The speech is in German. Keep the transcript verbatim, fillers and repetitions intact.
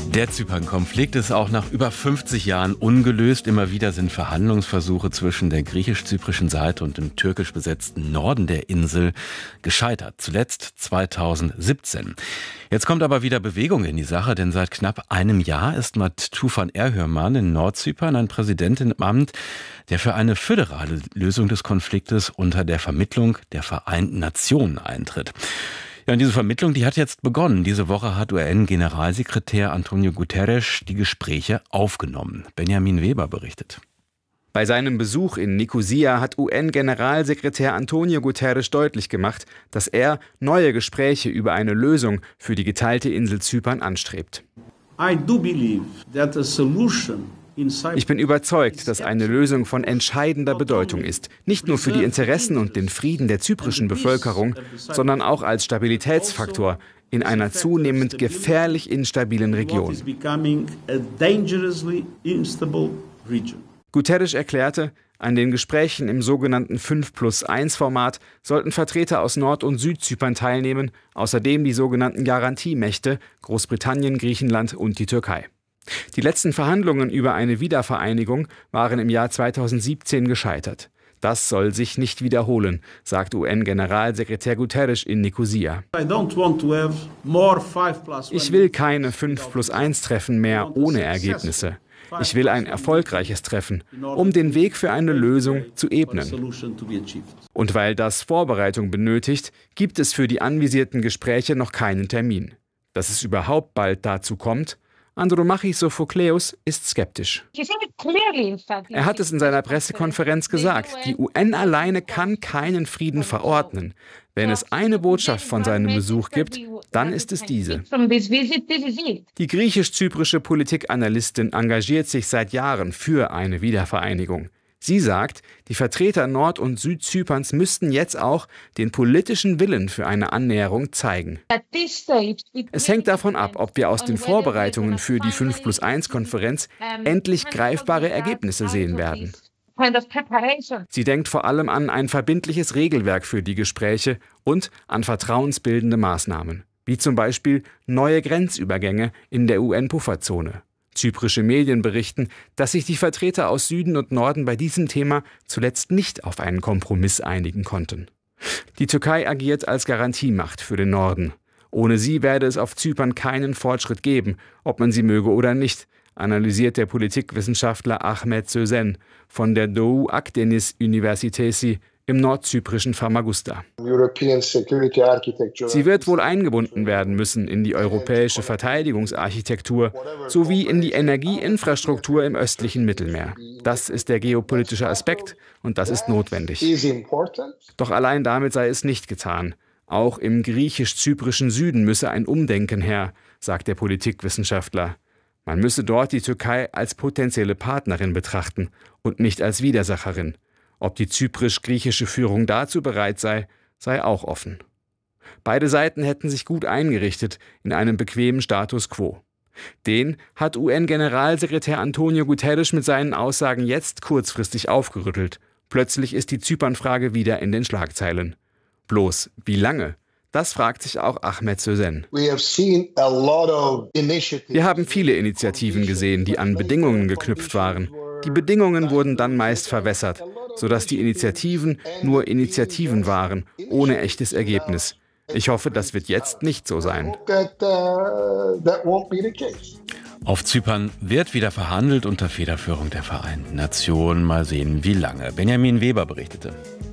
Der Zypern-Konflikt ist auch nach über fünfzig Jahren ungelöst. Immer wieder sind Verhandlungsversuche zwischen der griechisch-zyprischen Seite und dem türkisch besetzten Norden der Insel gescheitert. Zuletzt zweitausendsiebzehn. Jetzt kommt aber wieder Bewegung in die Sache, denn seit knapp einem Jahr ist mit Tufan Erhürman in Nordzypern ein Präsident im Amt, der für eine föderale Lösung des Konfliktes unter der Vermittlung der Vereinten Nationen eintritt. Ja, und diese Vermittlung, die hat jetzt begonnen. Diese Woche hat U N-Generalsekretär Antonio Guterres die Gespräche aufgenommen. Benjamin Weber berichtet. Bei seinem Besuch in Nikosia hat U N-Generalsekretär Antonio Guterres deutlich gemacht, dass er neue Gespräche über eine Lösung für die geteilte Insel Zypern anstrebt. I do believe that a solution Ich bin überzeugt, dass eine Lösung von entscheidender Bedeutung ist. Nicht nur für die Interessen und den Frieden der zyprischen Bevölkerung, sondern auch als Stabilitätsfaktor in einer zunehmend gefährlich instabilen Region. Guterres erklärte, an den Gesprächen im sogenannten fünf plus eins Format sollten Vertreter aus Nord- und Südzypern teilnehmen, außerdem die sogenannten Garantiemächte Großbritannien, Griechenland und die Türkei. Die letzten Verhandlungen über eine Wiedervereinigung waren im Jahr zweitausendsiebzehn gescheitert. Das soll sich nicht wiederholen, sagt U N-Generalsekretär Guterres in Nikosia. Ich will keine fünf plus eins Treffen mehr ohne Ergebnisse. Ich will ein erfolgreiches Treffen, um den Weg für eine Lösung zu ebnen. Und weil das Vorbereitung benötigt, gibt es für die anvisierten Gespräche noch keinen Termin. Dass es überhaupt bald dazu kommt? Andromachis Sophokleous ist skeptisch. Er hat es in seiner Pressekonferenz gesagt, die U N alleine kann keinen Frieden verordnen. Wenn es eine Botschaft von seinem Besuch gibt, dann ist es diese. Die griechisch-zyprische Politikanalystin engagiert sich seit Jahren für eine Wiedervereinigung. Sie sagt, die Vertreter Nord- und Südzyperns müssten jetzt auch den politischen Willen für eine Annäherung zeigen. Es hängt davon ab, ob wir aus den Vorbereitungen für die fünf plus eins Konferenz endlich greifbare Ergebnisse sehen werden. Sie denkt vor allem an ein verbindliches Regelwerk für die Gespräche und an vertrauensbildende Maßnahmen, wie zum Beispiel neue Grenzübergänge in der U N-Pufferzone. Zyprische Medien berichten, dass sich die Vertreter aus Süden und Norden bei diesem Thema zuletzt nicht auf einen Kompromiss einigen konnten. Die Türkei agiert als Garantiemacht für den Norden. Ohne sie werde es auf Zypern keinen Fortschritt geben, ob man sie möge oder nicht, analysiert der Politikwissenschaftler Ahmet Sözen von der Doğu Akdeniz Üniversitesi im nordzyprischen Famagusta. Sie wird wohl eingebunden werden müssen in die europäische Verteidigungsarchitektur sowie in die Energieinfrastruktur im östlichen Mittelmeer. Das ist der geopolitische Aspekt und das ist notwendig. Doch allein damit sei es nicht getan. Auch im griechisch-zyprischen Süden müsse ein Umdenken her, sagt der Politikwissenschaftler. Man müsse dort die Türkei als potenzielle Partnerin betrachten und nicht als Widersacherin. Ob die zyprisch-griechische Führung dazu bereit sei, sei auch offen. Beide Seiten hätten sich gut eingerichtet in einem bequemen Status quo. Den hat U N-Generalsekretär Antonio Guterres mit seinen Aussagen jetzt kurzfristig aufgerüttelt. Plötzlich ist die Zypernfrage wieder in den Schlagzeilen. Bloß, wie lange? Das fragt sich auch Ahmet Sözen. Wir haben viele Initiativen gesehen, die an Bedingungen geknüpft waren. Die Bedingungen wurden dann meist verwässert, sodass die Initiativen nur Initiativen waren, ohne echtes Ergebnis. Ich hoffe, das wird jetzt nicht so sein. Auf Zypern wird wieder verhandelt unter Federführung der Vereinten Nationen. Mal sehen, wie lange. Benjamin Weber berichtete.